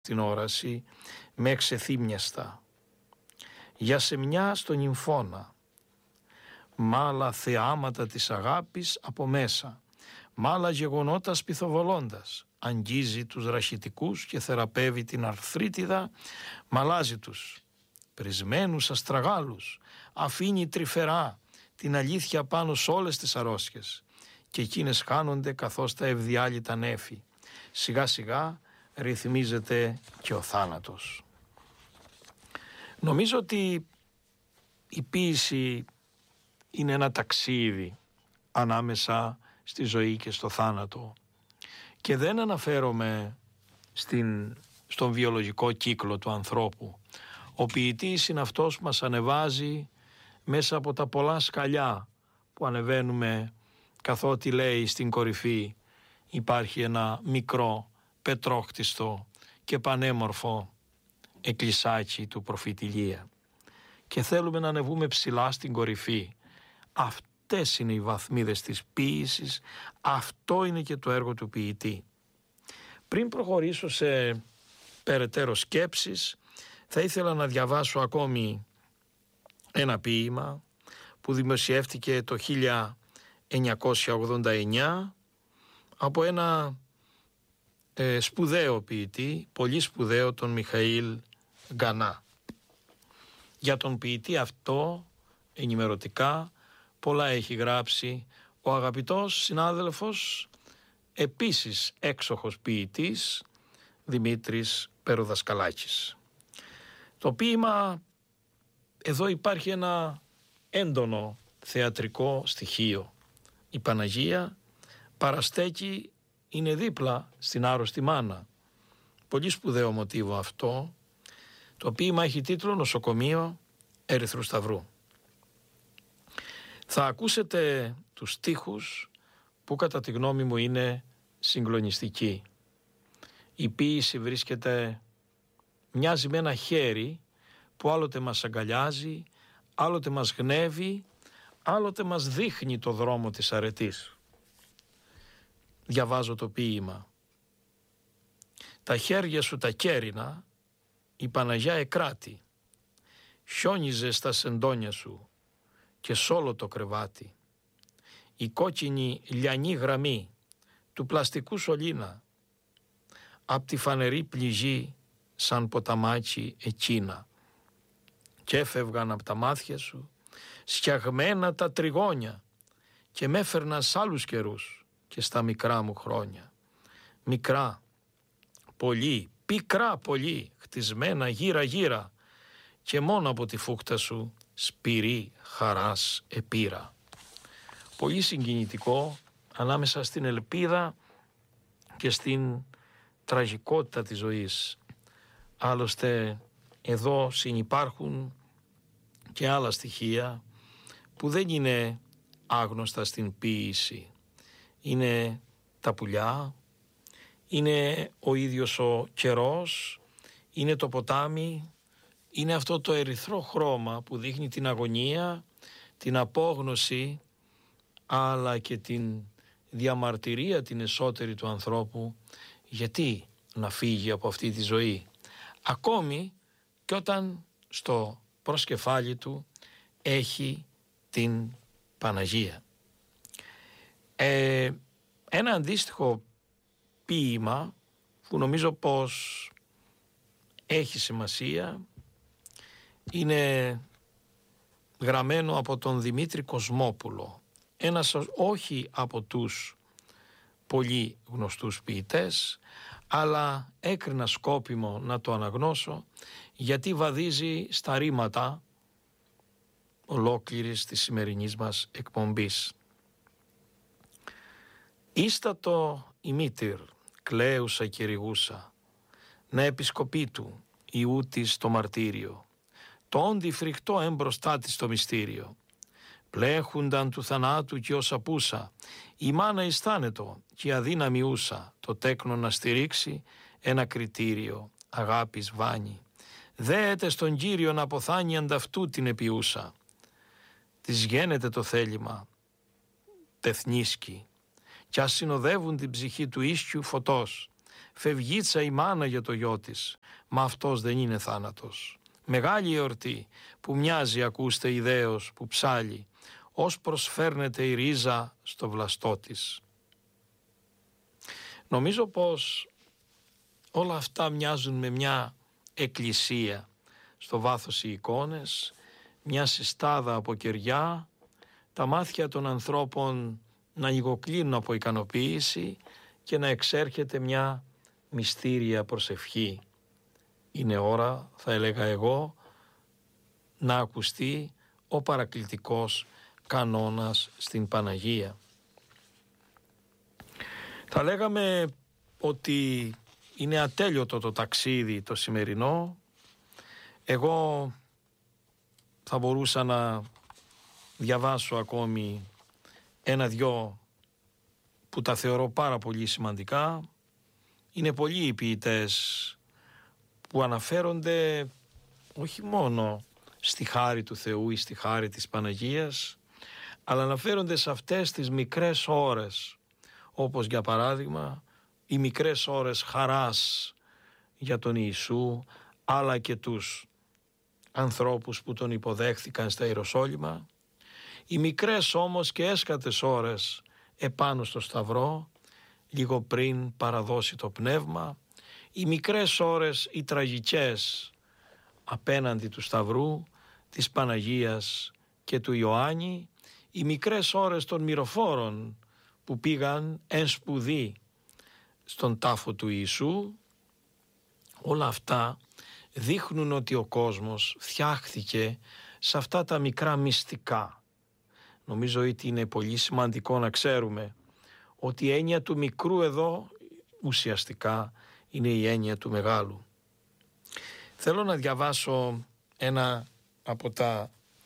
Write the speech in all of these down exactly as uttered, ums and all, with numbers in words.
στην όραση με εξεθύμιαστα. Για σεμιά στον νυμφώνα, μ' άλλα θεάματα της αγάπης από μέσα, μ' άλλα γεγονότα σπιθοβολώντας, αγγίζει τους ραχιτικούς και θεραπεύει την αρθρίτιδα, μ' αλλάζει τους πρισμένους αστραγάλους, αφήνει τρυφερά την αλήθεια πάνω σ' όλες τις αρρώστιες και εκείνες χάνονται καθώς τα ευδιάλυτα νέφη. Σιγά σιγά ρυθμίζεται και ο θάνατος. Νομίζω ότι η ποίηση είναι ένα ταξίδι ανάμεσα στη ζωή και στο θάνατο και δεν αναφέρομαι στην, στον βιολογικό κύκλο του ανθρώπου. Ο ποιητής είναι αυτός που μας ανεβάζει μέσα από τα πολλά σκαλιά που ανεβαίνουμε, καθότι λέει στην κορυφή υπάρχει ένα μικρό πετρόχτιστο και πανέμορφο εκκλησάκι του προφήτη Ηλία και θέλουμε να ανεβούμε ψηλά στην κορυφή. Αυτές είναι οι βαθμίδες της ποίησης, αυτό είναι και το έργο του ποιητή. Πριν προχωρήσω σε περαιτέρω σκέψεις, θα ήθελα να διαβάσω ακόμη ένα ποίημα που δημοσιεύτηκε το χίλια εννιακόσια ογδόντα εννιά από ένα ε, σπουδαίο ποιητή, πολύ σπουδαίο, τον Μιχαήλ Γκανά. Για τον ποιητή αυτό ενημερωτικά πολλά έχει γράψει ο αγαπητός συνάδελφος, επίσης έξοχος ποιητής, Δημήτρης Περουδασκαλάκης. Το ποίημα, εδώ υπάρχει ένα έντονο θεατρικό στοιχείο. Η Παναγία παραστέκει, είναι δίπλα στην άρρωστη μάνα. Πολύ σπουδαίο μοτίβο αυτό. Το ποίημα έχει τίτλο «Νοσοκομείο Ερυθρού Σταυρού». Θα ακούσετε τους στίχους που κατά τη γνώμη μου είναι συγκλονιστικοί. Η ποίηση βρίσκεται, μοιάζει με ένα χέρι που άλλοτε μας αγκαλιάζει, άλλοτε μας γνεύει, άλλοτε μας δείχνει το δρόμο της αρετής. Διαβάζω το ποίημα. Τα χέρια σου τα κέρινα, η Παναγιά εκράτη, χιόνιζε στα σεντόνια σου και σ' όλο το κρεβάτι. Η κόκκινη λιανή γραμμή του πλαστικού σωλήνα, απ' τη φανερή πληγή σαν ποταμάτσι εκείνα, και έφευγαν απ' τα μάτια σου σκιαγμένα τα τριγώνια και με έφερναν σ' άλλους καιρούς και στα μικρά μου χρόνια. Μικρά, πολύ, πικρά πολύ, χτισμένα γύρα γύρα και μόνο από τη φούχτα σου σπυρί χαράς επήρα. Πολύ συγκινητικό ανάμεσα στην ελπίδα και στην τραγικότητα της ζωής. Άλλωστε εδώ συνυπάρχουν και άλλα στοιχεία που δεν είναι άγνωστα στην ποίηση. Είναι τα πουλιά, είναι ο ίδιος ο καιρός, είναι το ποτάμι, είναι αυτό το ερυθρό χρώμα που δείχνει την αγωνία, την απόγνωση, αλλά και την διαμαρτυρία την εσωτερική του ανθρώπου, γιατί να φύγει από αυτή τη ζωή, ακόμη και όταν στο προσκεφάλι του έχει την Παναγία. Ε, ένα αντίστοιχο ποίημα που νομίζω πως έχει σημασία είναι γραμμένο από τον Δημήτρη Κοσμόπουλο, ένας όχι από τους πολύ γνωστούς ποιητές, αλλά έκρινα σκόπιμο να το αναγνώσω γιατί βαδίζει στα ρήματα ολόκληρης της σημερινής μας εκπομπής. Ίστατο ημίτηρ, κλαίουσα και ρηγούσα, να επισκοπή του ιού της το μαρτύριο, το όντι φρικτό έμπροστά της το μυστήριο. Πλέχουνταν του θανάτου κι όσα πούσα, η μάνα αισθάνετο κι αδύναμη ούσα, το τέκνο να στηρίξει ένα κριτήριο, αγάπης βάνη. Δέεται στον Κύριο να αποθάνει ανταυτού την επιούσα. Της γένεται το θέλημα, τεθνίσκει, κι ας συνοδεύουν την ψυχή του ίσιου φωτός, φευγίτσα η μάνα για το γιο της, μα αυτός δεν είναι θάνατος. Μεγάλη εορτή που μοιάζει, ακούστε, ιδέως που ψάλει, ως προσφέρνεται η ρίζα στο βλαστό της. Νομίζω πως όλα αυτά μοιάζουν με μια εκκλησία. Στο βάθος οι εικόνες, μια συστάδα από κεριά, τα μάτια των ανθρώπων να λιγοκλίνουν από ικανοποίηση και να εξέρχεται μια μυστήρια προσευχή. Είναι ώρα, θα έλεγα εγώ, να ακουστεί ο παρακλητικός κανόνας στην Παναγία. Θα λέγαμε ότι είναι ατέλειωτο το ταξίδι το σημερινό. Εγώ θα μπορούσα να διαβάσω ακόμη ένα-δυο που τα θεωρώ πάρα πολύ σημαντικά. Είναι πολλοί οι ποιητές που αναφέρονται όχι μόνο στη χάρη του Θεού ή στη χάρη της Παναγίας, αλλά αναφέρονται σε αυτές τις μικρές ώρες, όπως για παράδειγμα οι μικρές ώρες χαράς για τον Ιησού, αλλά και τους ανθρώπους που τον υποδέχθηκαν στα Ιεροσόλυμα, οι μικρές όμως και έσκατες ώρες επάνω στο Σταυρό, λίγο πριν παραδώσει το πνεύμα, οι μικρές ώρες οι τραγικές απέναντι του Σταυρού, της Παναγίας και του Ιωάννη, οι μικρές ώρες των μυροφόρων που πήγαν εν σπουδή στον τάφο του Ιησού, όλα αυτά δείχνουν ότι ο κόσμος φτιάχθηκε σε αυτά τα μικρά μυστικά. Νομίζω ότι είναι πολύ σημαντικό να ξέρουμε ότι η έννοια του μικρού εδώ ουσιαστικά είναι η έννοια του μεγάλου. Θέλω να διαβάσω ένα από τα,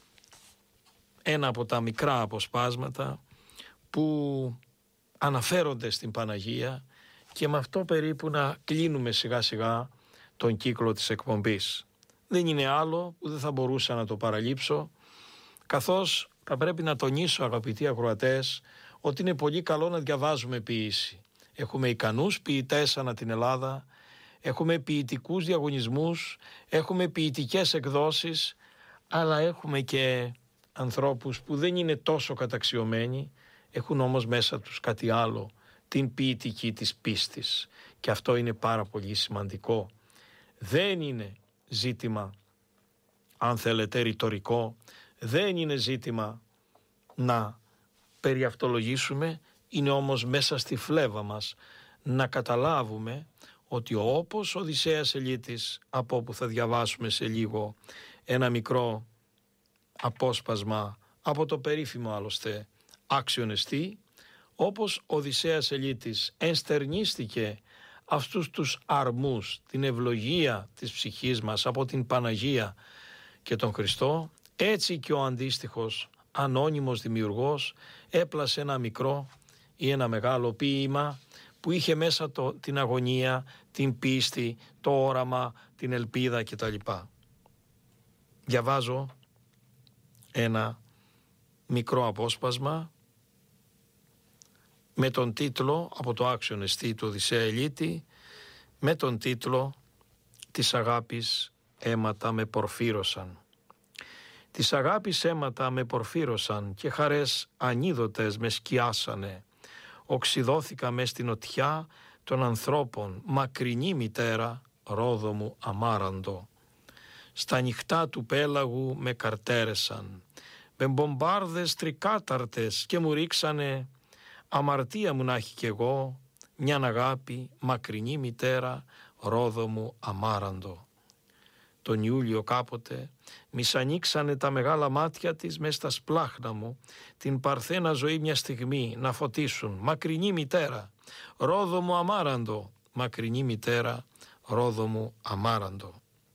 ένα από τα μικρά αποσπάσματα που αναφέρονται στην Παναγία και με αυτό περίπου να κλείνουμε σιγά σιγά τον κύκλο της εκπομπής. Δεν είναι άλλο που δεν θα μπορούσα να το παραλείψω, καθώς θα πρέπει να τονίσω, αγαπητοί ακροατές, ότι είναι πολύ καλό να διαβάζουμε ποίηση. Έχουμε ικανούς ποιητές ανά την Ελλάδα, έχουμε ποιητικούς διαγωνισμούς, έχουμε ποιητικές εκδόσεις, αλλά έχουμε και ανθρώπους που δεν είναι τόσο καταξιωμένοι, έχουν όμως μέσα τους κάτι άλλο, την ποιητική της πίστης. Και αυτό είναι πάρα πολύ σημαντικό. Δεν είναι ζήτημα, αν θέλετε, ρητορικό, δεν είναι ζήτημα να περιαυτολογήσουμε, είναι όμως μέσα στη φλέβα μας να καταλάβουμε ότι όπως ο Οδυσσέας Ελίτης, από όπου θα διαβάσουμε σε λίγο ένα μικρό απόσπασμα από το περίφημο άλλωστε Άξιον εστί, όπως ο Οδυσσέας Ελίτης ενστερνίστηκε αυτούς τους αρμούς, την ευλογία της ψυχής μας από την Παναγία και τον Χριστό, έτσι και ο αντίστοιχος ανώνυμος δημιουργός έπλασε ένα μικρό ή ένα μεγάλο ποίημα που είχε μέσα το, την αγωνία, την πίστη, το όραμα, την ελπίδα κτλ. Διαβάζω ένα μικρό απόσπασμα με τον τίτλο, από το Άξιον εστί του Οδυσσέα Ελίτη, με τον τίτλο «Της αγάπης αίματα με πορφύρωσαν». «Της αγάπης αίματα με πορφύρωσαν και χαρές ανίδωτες με σκιάσανε. Οξυδώθηκα μες στην οτιά των ανθρώπων, μακρινή μητέρα, ρόδο μου αμάραντο. Στα νυχτά του πέλαγου με καρτέρεσαν, με μπομπάρδες τρικάταρτες και μου ρίξανε. Αμαρτία μου να έχει κι εγώ, μιαν αγάπη, μακρινή μητέρα, ρόδο μου αμάραντο. Τον Ιούλιο κάποτε μη σ' ανοίξανε τα μεγάλα μάτια της μες στα σπλάχνα μου, την παρθένα ζωή μια στιγμή να φωτίσουν. Μακρινή μητέρα, ρόδο μου αμάραντο, μακρινή μητέρα, ρόδο μου αμάραντο».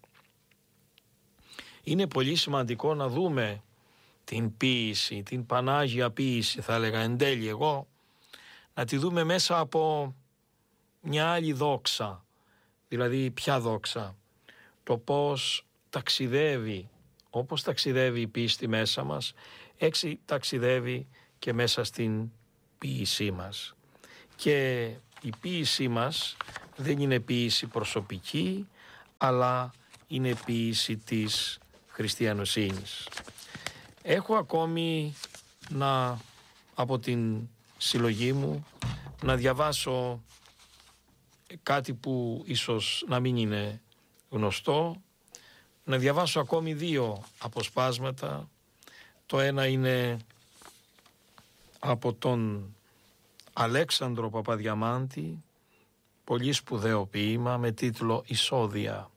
Είναι πολύ σημαντικό να δούμε την ποίηση, την Πανάγια ποίηση θα έλεγα εν τέλει εγώ, να τη δούμε μέσα από μια άλλη δόξα. Δηλαδή ποια δόξα? Το πώς ταξιδεύει, όπως ταξιδεύει η πίστη μέσα μας, έτσι ταξιδεύει και μέσα στην ποίησή μας. Και η ποίησή μας δεν είναι ποίηση προσωπική, αλλά είναι ποίηση της χριστιανοσύνης. Έχω ακόμη να, από την συλλογή μου, να διαβάσω κάτι που ίσως να μην είναι γνωστό, να διαβάσω ακόμη δύο αποσπάσματα. Το ένα είναι από τον Αλέξανδρο Παπαδιαμάντη, πολύ σπουδαίο ποίημα με τίτλο «Εισόδια».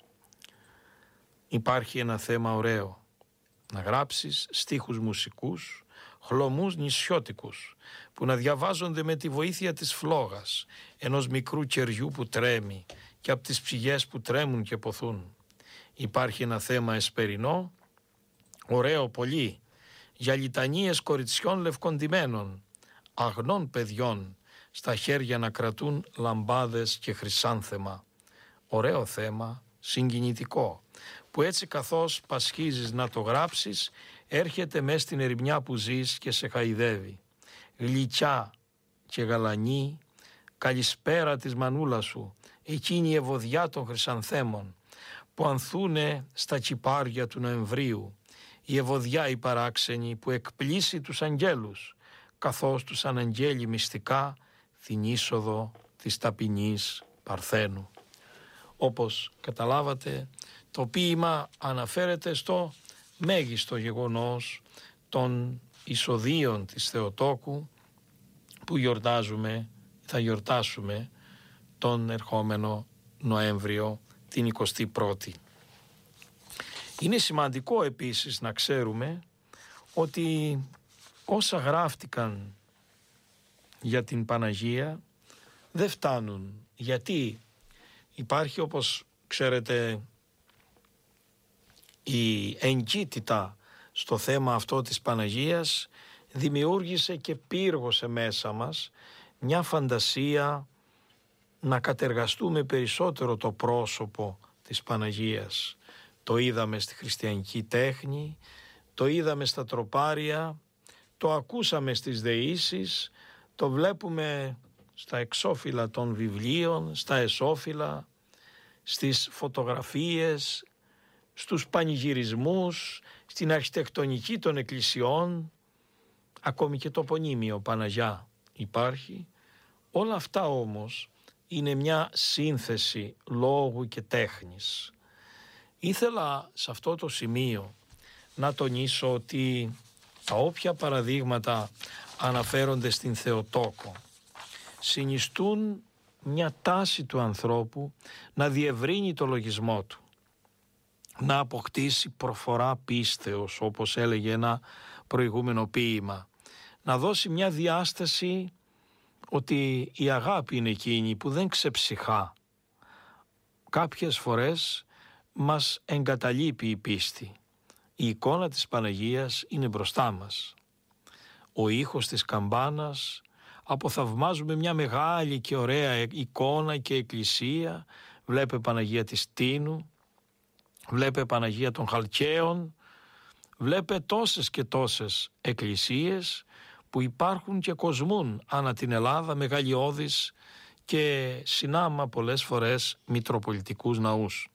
Υπάρχει ένα θέμα ωραίο, να γράψεις στίχους μουσικούς, χλωμούς νησιώτικους, που να διαβάζονται με τη βοήθεια της φλόγας, ενός μικρού κεριού που τρέμει και από τις ψυγές που τρέμουν και ποθούν. Υπάρχει ένα θέμα εσπερινό, ωραίο πολύ, για λιτανίες κοριτσιών λευκοντημένων, αγνών παιδιών, στα χέρια να κρατούν λαμπάδες και χρυσάνθεμα. Ωραίο θέμα, συγκινητικό, που έτσι καθώς πασχίζεις να το γράψεις, έρχεται μες στην ερημιά που ζεις και σε χαϊδεύει. Γλυκιά και γαλανή, καλησπέρα της μανούλας σου, εκείνη η ευωδιά των χρυσανθέμων, που ανθούνε στα κυπάρια του Νοεμβρίου, η ευωδιά η παράξενη που εκπλήσει τους αγγέλους, καθώς τους αναγγέλει μυστικά την είσοδο της ταπεινής Παρθένου. Όπως καταλάβατε, το ποίημα αναφέρεται στο μέγιστο γεγονός των εισοδίων της Θεοτόκου που γιορτάζουμε, θα γιορτάσουμε τον ερχόμενο Νοέμβριο, την εικοστή πρώτη. Είναι σημαντικό επίσης να ξέρουμε ότι όσα γράφτηκαν για την Παναγία δεν φτάνουν. Γιατί υπάρχει, όπως ξέρετε, η εγκύτητα στο θέμα αυτό της Παναγίας δημιούργησε και πύργωσε μέσα μας μια φαντασία να κατεργαστούμε περισσότερο το πρόσωπο της Παναγίας. Το είδαμε στη χριστιανική τέχνη, το είδαμε στα τροπάρια, το ακούσαμε στις δεήσεις, το βλέπουμε στα εξώφυλλα των βιβλίων, στα εσώφυλλα, στις φωτογραφίες, στους πανηγυρισμούς, στην αρχιτεκτονική των εκκλησιών, ακόμη και το πονίμιο Παναγιά υπάρχει. Όλα αυτά όμως είναι μια σύνθεση λόγου και τέχνης. Ήθελα σε αυτό το σημείο να τονίσω ότι τα όποια παραδείγματα αναφέρονται στην Θεοτόκο συνιστούν μια τάση του ανθρώπου να διευρύνει το λογισμό του, να αποκτήσει προφορά πίστεως, όπως έλεγε ένα προηγούμενο ποίημα, να δώσει μια διάσταση ότι η αγάπη είναι εκείνη που δεν ξεψυχά. Κάποιες φορές μας εγκαταλείπει η πίστη. Η εικόνα της Παναγίας είναι μπροστά μας. Ο ήχος της καμπάνας, αποθαυμάζουμε μια μεγάλη και ωραία εικόνα και εκκλησία. Βλέπε Παναγία της Τίνου, βλέπε Παναγία των Χαλκαίων, βλέπε τόσες και τόσες εκκλησίες που υπάρχουν και κοσμούν ανά την Ελλάδα, μεγαλειώδεις και συνάμα πολλές φορές μητροπολιτικούς ναούς.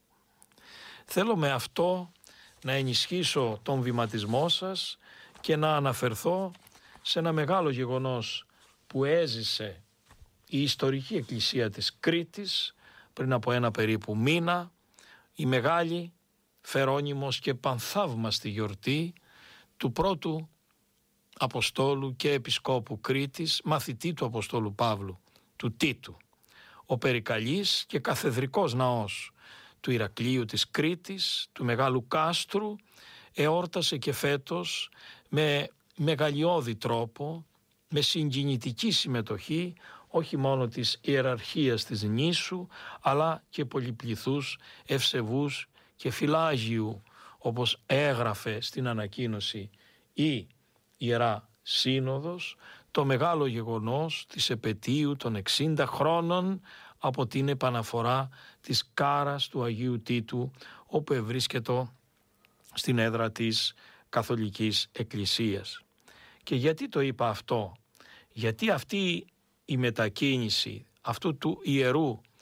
Θέλω με αυτό να ενισχύσω τον βηματισμό σας και να αναφερθώ σε ένα μεγάλο γεγονός που έζησε η ιστορική εκκλησία της Κρήτης πριν από ένα περίπου μήνα, η μεγάλη, φερόνιμος και πανθαύμαστη γιορτή του πρώτου Αποστόλου και Επισκόπου Κρήτης, μαθητή του Αποστόλου Παύλου, του Τίτου. Ο περικαλής και καθεδρικός ναός του Ηρακλείου της Κρήτης, του Μεγάλου Κάστρου, εόρτασε και φέτος με μεγαλειώδη τρόπο, με συγκινητική συμμετοχή όχι μόνο της ιεραρχίας της νήσου, αλλά και πολυπληθούς ευσεβούς και φιλάγιου, όπως έγραφε στην ανακοίνωση η Ιερά Σύνοδος, το μεγάλο γεγονός της επετείου των εξήντα χρόνων από την επαναφορά της κάρας του Αγίου Τίτου, όπου ευρίσκεται στην έδρα της Καθολικής Εκκλησίας. Και γιατί το είπα αυτό? Γιατί αυτή η μετακίνηση αυτού του ιερού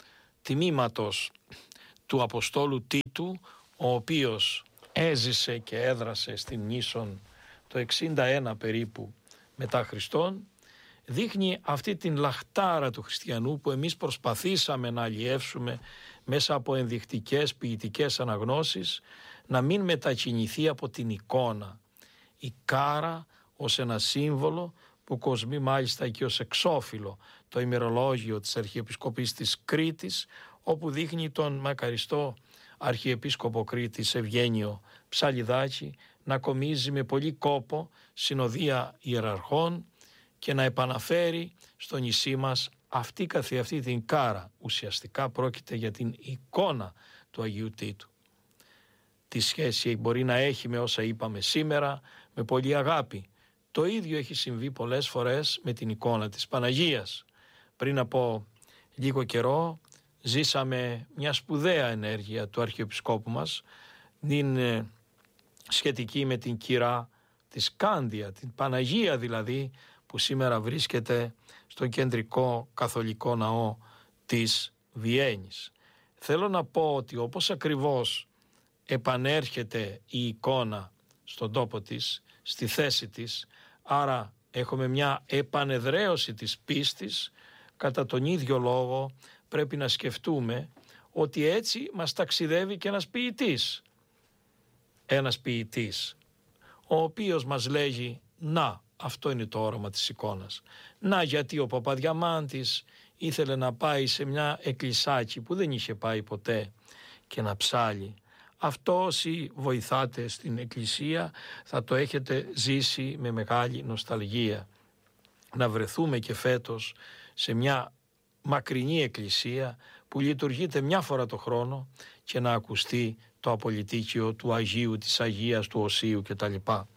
τιμήματος του Αποστόλου Τίτου, ο οποίος έζησε και έδρασε στην Νήσον το εξήντα ένα περίπου μετά Χριστόν, δείχνει αυτή την λαχτάρα του χριστιανού που εμείς προσπαθήσαμε να αλλιεύσουμε μέσα από ενδεικτικές ποιητικές αναγνώσεις, να μην μετακινηθεί από την εικόνα. Η κάρα ως ένα σύμβολο που κοσμεί μάλιστα και ως εξώφυλλο το ημερολόγιο της Αρχιεπισκοπής της Κρήτης, όπου δείχνει τον μακαριστό Αρχιεπίσκοπο Κρήτης Ευγένιο Ψαλιδάκη να κομίζει με πολύ κόπο συνοδεία ιεραρχών και να επαναφέρει στο νησί μας αυτή καθεαυτή την κάρα. Ουσιαστικά πρόκειται για την εικόνα του Αγίου Τίτου. Τι σχέση μπορεί να έχει με όσα είπαμε σήμερα, με πολύ αγάπη. Το ίδιο έχει συμβεί πολλές φορές με την εικόνα της Παναγίας. Πριν από λίγο καιρό ζήσαμε μια σπουδαία ενέργεια του Αρχιεπισκόπου μας, την ε, σχετική με την κυρά της Κάντια, την Παναγία δηλαδή, που σήμερα βρίσκεται στο κεντρικό καθολικό ναό της Βιέννης. Θέλω να πω ότι όπως ακριβώς επανέρχεται η εικόνα στον τόπο της, στη θέση της, άρα έχουμε μια επανεδραίωση της πίστης, κατά τον ίδιο λόγο πρέπει να σκεφτούμε ότι έτσι μας ταξιδεύει και ένας ποιητής. Ένας ποιητής, ο οποίος μας λέγει «Να, αυτό είναι το όραμα της εικόνας». Να, γιατί ο Παπαδιαμάντης ήθελε να πάει σε μια εκκλησάκι που δεν είχε πάει ποτέ και να ψάλει. Αυτό όσοι βοηθάτε στην εκκλησία θα το έχετε ζήσει με μεγάλη νοσταλγία. Να βρεθούμε και φέτος σε μια μακρινή εκκλησία που λειτουργείται μια φορά το χρόνο και να ακουστεί το απολυτίκιο του Αγίου, της Αγίας, του Οσίου κτλ.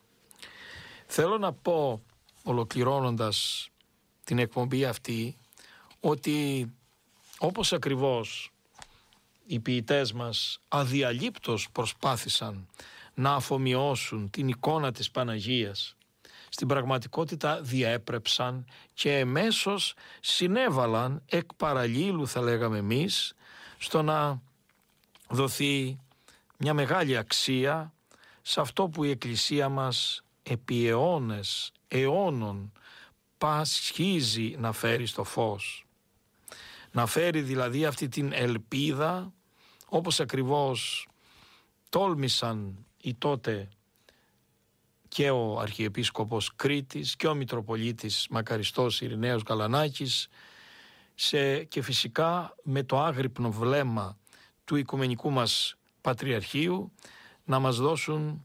Θέλω να πω, ολοκληρώνοντας την εκπομπή αυτή, ότι όπως ακριβώς οι ποιητές μας αδιαλείπτως προσπάθησαν να αφομοιώσουν την εικόνα της Παναγίας, στην πραγματικότητα διέπρεψαν και εμέσως συνέβαλαν εκ παραλλήλου, θα λέγαμε εμείς, στο να δοθεί μια μεγάλη αξία σε αυτό που η Εκκλησία μας επί αιώνες, αιώνων πασχίζει να φέρει στο φως. Να φέρει δηλαδή αυτή την ελπίδα, όπως ακριβώς τόλμησαν οι τότε και ο Αρχιεπίσκοπος Κρήτης και ο Μητροπολίτης Μακαριστός Ειρηναίος Γαλανάκης, σε, και φυσικά με το άγρυπνο βλέμμα του Οικουμενικού μας Πατριαρχείου να μας δώσουν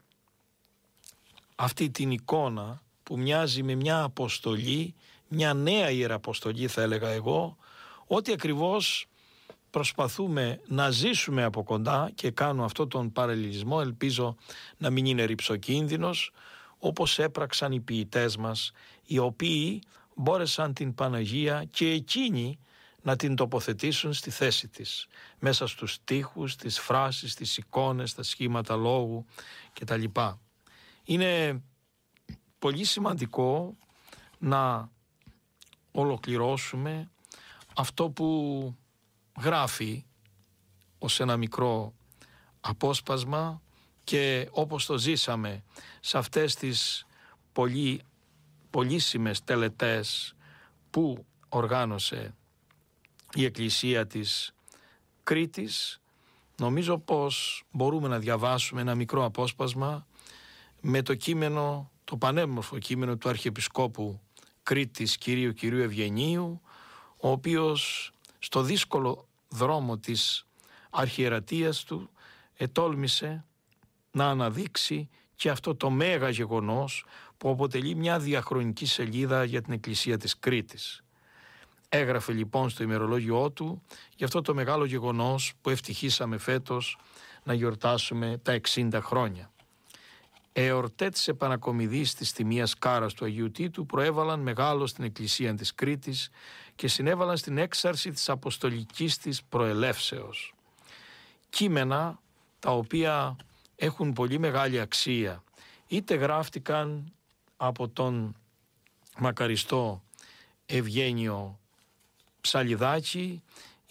αυτή την εικόνα που μοιάζει με μια αποστολή, μια νέα ιεραποστολή θα έλεγα εγώ, ότι ακριβώς προσπαθούμε να ζήσουμε από κοντά και κάνω αυτό τον παραλληλισμό, ελπίζω να μην είναι ρυψοκίνδυνος, όπως έπραξαν οι ποιητές μας, οι οποίοι μπόρεσαν την Παναγία και εκείνοι να την τοποθετήσουν στη θέση της, μέσα στους στίχους, τις φράσεις, τις εικόνες, τα σχήματα λόγου κτλ. Είναι πολύ σημαντικό να ολοκληρώσουμε αυτό που γράφει ως ένα μικρό απόσπασμα και όπως το ζήσαμε σε αυτές τις πολύ πολύσιμες τελετές που οργάνωσε η Εκκλησία της Κρήτης, νομίζω πως μπορούμε να διαβάσουμε ένα μικρό απόσπασμα με το κείμενο, το πανέμορφο κείμενο του Αρχιεπισκόπου Κρήτης Κυρίου Κυρίου Ευγενίου, ο οποίος στο δύσκολο δρόμο της αρχιερατείας του ετόλμησε να αναδείξει και αυτό το μέγα γεγονός που αποτελεί μια διαχρονική σελίδα για την Εκκλησία της Κρήτης. Έγραφε λοιπόν στο ημερολόγιό του για αυτό το μεγάλο γεγονός που ευτυχήσαμε φέτος να γιορτάσουμε τα εξήντα χρόνια. Εορτέ της επανακομιδής της τιμίας κάρας του Αγίου Τίτου προέβαλαν μεγάλο στην Εκκλησία της Κρήτης και συνέβαλαν στην έξαρση της αποστολικής της προελεύσεως. Κείμενα τα οποία έχουν πολύ μεγάλη αξία, είτε γράφτηκαν από τον μακαριστό Ευγένιο Ψαλιδάκη,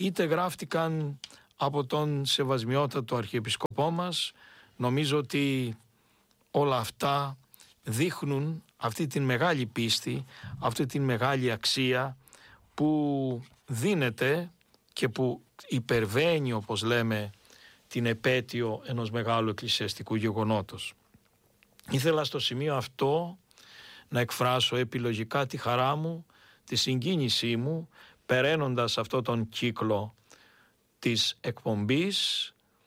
είτε γράφτηκαν από τον σεβασμιότατο Αρχιεπισκοπό μας. Νομίζω ότι όλα αυτά δείχνουν αυτή την μεγάλη πίστη, αυτή την μεγάλη αξία που δίνεται και που υπερβαίνει, όπως λέμε, την επέτειο ενός μεγάλου εκκλησιαστικού γεγονότος. Ήθελα στο σημείο αυτό να εκφράσω επιλογικά τη χαρά μου, τη συγκίνησή μου, περαίνοντας αυτό τον κύκλο της εκπομπής,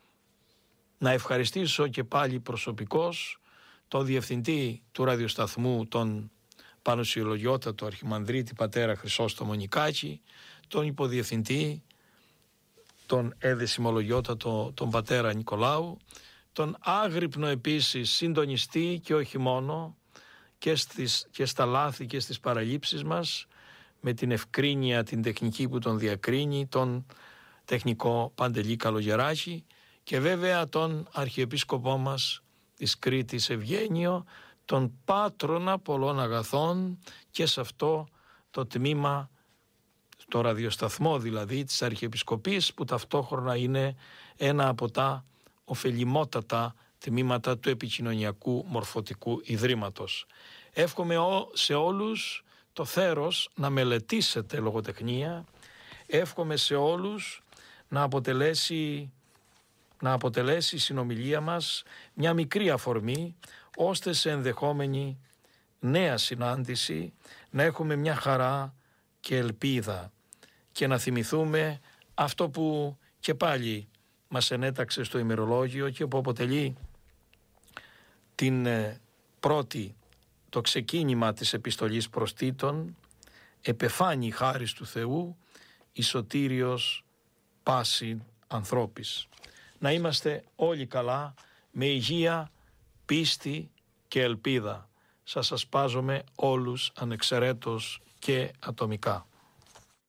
να ευχαριστήσω και πάλι προσωπικώς τον διευθυντή του ραδιοσταθμού, τον Πανουσιολογιότατο Αρχιμανδρίτη πατέρα Χρυσόστομο Νικάκη, τον υποδιευθυντή, τον εδεσιμολογιότατο τον πατέρα Νικολάου, τον άγρυπνο επίσης συντονιστή και όχι μόνο και, στις, και στα λάθη και στις παραλήψεις μας, με την ευκρίνεια την τεχνική που τον διακρίνει, τον τεχνικό Παντελή Καλογεράκη, και βέβαια τον Αρχιεπίσκοπό μας της Κρήτης Ευγένιο, τον πάτρονα πολλών αγαθών, και σε αυτό το τμήμα, το ραδιοσταθμό δηλαδή της Αρχιεπισκοπής, που ταυτόχρονα είναι ένα από τα ωφελημότατα τμήματα του Επικοινωνιακού Μορφωτικού Ιδρύματος. Εύχομαι σε όλους το θέρος να μελετήσετε λογοτεχνία. Εύχομαι σε όλους να αποτελέσει, να αποτελέσει η συνομιλία μας μια μικρή αφορμή, ώστε σε ενδεχόμενη νέα συνάντηση να έχουμε μια χαρά και ελπίδα και να θυμηθούμε αυτό που και πάλι μας ενέταξε στο ημερολόγιο και που αποτελεί την πρώτη, το ξεκίνημα της επιστολής προς Τίτον: «Επεφάνει χάρις του Θεού, η σωτήριος πάση ανθρώπης». Να είμαστε όλοι καλά, με υγεία, πίστη και ελπίδα. Σας ασπάζομαι όλους ανεξαιρέτως και ατομικά.